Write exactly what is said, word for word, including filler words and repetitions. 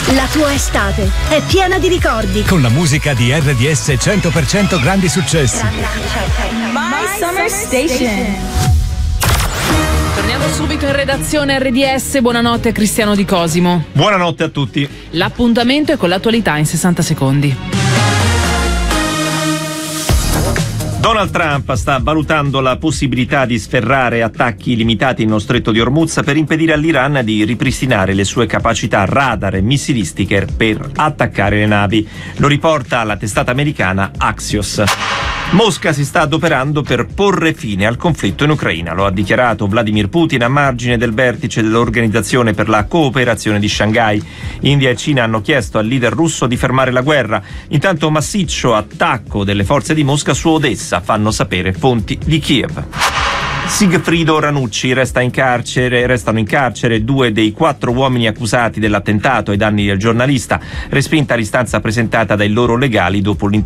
La tua estate è piena di ricordi. Con la musica di R D S cento per cento grandi successi. My Summer Station. Torniamo subito in redazione R D S. Buonanotte Cristiano Di Cosimo. Buonanotte a tutti. L'appuntamento è con l'attualità in sessanta secondi. Donald Trump sta valutando la possibilità di sferrare attacchi limitati nello stretto di Hormuz per impedire all'Iran di ripristinare le sue capacità radar e missilistiche per attaccare le navi. Lo riporta la testata americana Axios. Mosca si sta adoperando per porre fine al conflitto in Ucraina, lo ha dichiarato Vladimir Putin a margine del vertice dell'Organizzazione per la Cooperazione di Shanghai. India e Cina hanno chiesto al leader russo di fermare la guerra. Intanto massiccio attacco delle forze di Mosca su Odessa, fanno sapere fonti di Kiev. Sigfrido Ranucci resta in carcere, restano in carcere due dei quattro uomini accusati dell'attentato ai danni del giornalista, respinta l'istanza presentata dai loro legali dopo l'intervento